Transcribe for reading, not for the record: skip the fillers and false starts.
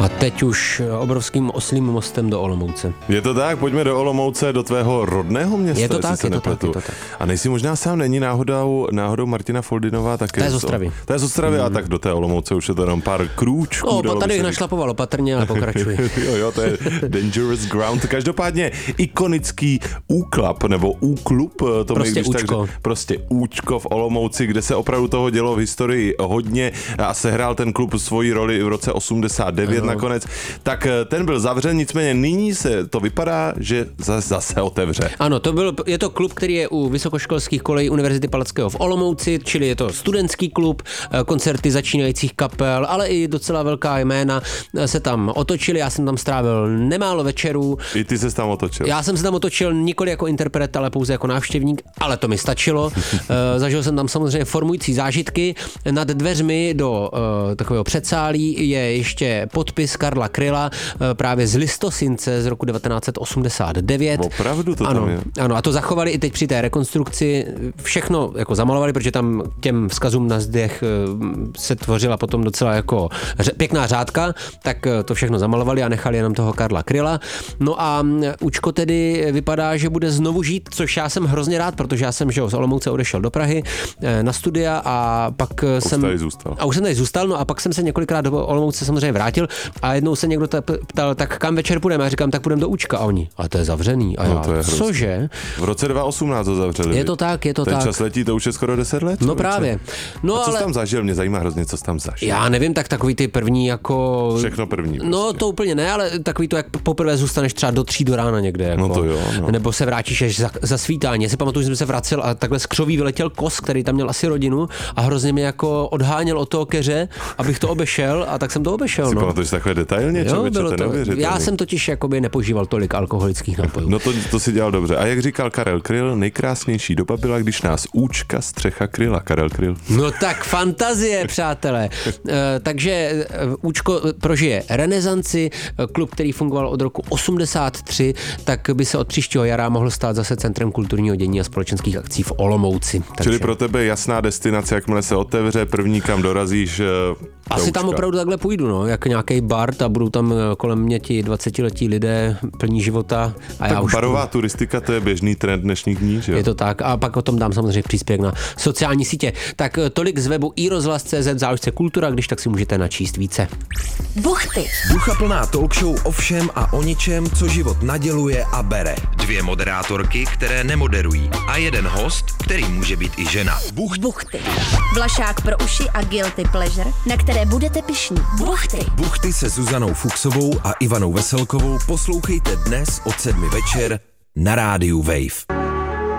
teď už obrovským oslím mostem do Olomouce. Je to tak, pojďme do Olomouce, do tvého rodného města. Je to tak. A nejsi možná sám, není náhodou Martina Foldinová taky? To je z Ostravy. To je z Ostravy a tak do té Olomouce už je to jenom pár krůčků. Tady bych našlapoval opatrně, ale pokračuj. jo, to je dangerous ground. Každopádně ikonický úklap nebo úklub, to prostě účko. Prostě účko v Olomouci, kde se opravdu toho dělo v historii hodně a sehrál ten klub svoji roli v roce 89 nakonec. Tak ten byl zavřen, nicméně nyní se to vypadá, že zase otevře. Ano, je to klub, který je u vysokoškolských kolejí Univerzity Palackého v Olomouci, čili je to studentský klub, koncerty začínajících kapel, ale i docela velká jména se tam otočili, já jsem tam strávil nemálo večerů. I ty se tam otočil. Já jsem se tam otočil nikoli jako interpret, ale pouze jako návštěvník, ale to mi stačilo. Zažil jsem tam samozřejmě formující zážitky. Nad dveřmi do takového předsálí je ještě podpis Karla Kryla právě z listosince z roku 1989. Opravdu to tam je? Ano, a to zachovali i teď při té rekonstrukci. Všechno jako zamalovali, protože tam těm vzkazům na zdech se tvořila potom docela jako pěkná řádka, tak to všechno zamalovali a nechali jenom toho Karla Kryla. No a účko tedy vypadá, že bude znovu žít, což já jsem hrozně rád, protože já jsem z Olomouce odešel do Prahy na studia a pak jsem tady zůstal, no a pak jsem se několikrát do Olomouce samozřejmě vrátil a jednou se někdo ptal, tak kam večer půjdeme? Já říkám, tak půjdeme do účka a oni, ale to je zavřený. A já, cože? V roce 2018 to zavřeli. Je to tak. Ten čas letí, to už je skoro 10 let. No právě. No, a co jsi tam zažil? Mě zajímá hrozně, co jsi tam zažil. Já nevím, tak takový ty první jako... Všechno první. Prostě. No to úplně ne, ale takový to, jak poprvé zůstaneš třeba do 3 do rána někde. Jako. No to jo. No. Nebo se vrátíš až za svítání. Já si pamatuju, že jsem se vracel a takhle z křoví vyletěl kos, který tam měl asi rodinu a hrozně mě jako odháněl od toho keře, abych to obešel a tak jsem to obešel. Si pamatuješ takhle detailně? Jo, bylo to. Já jsem totiž jakoby nepožíval tolik alkoholických nápojů. No to si dělal dobře. A jak říkal Karel Kryl, nejkrásnější doba byla, když nás účka střecha kryla. Karel Kryl. No tak fantazie, přátelé. Takže účko prožije renesanci, klub, který fungoval od roku 83, tak by se od příštího jara mohl stát zase centrem kulturního dění a společenských akcí v Olomouci. Čili pro tebe jasná destinace, jakmile se otevře, první kam dorazíš. Asi tam opravdu takhle půjdu, no, jak nějaký bar a budou tam kolem mě ti 20letí lidé plní života. A tak já už barová turistika, to je běžný trend dnešních dní, že jo? Je to tak a pak o tom dám samozřejmě příspěvek na sociální sítě. Tak tolik z webu iRozhlas.cz, záložce kultura, když tak si můžete načíst více. Buchty. Duchaplná talk show o všem a o ničem, co život naděluje a bere. 2 moderátorky, které nemoderují a jeden host, který může být i žena. Buchty. Vlašák pro uši a guilty pleasure, na které budete pyšní. Buchty. Buchty se Zuzanou Fuchsovou a Ivanou Veselkovou poslouchejte dnes od 7 večer na rádiu Wave.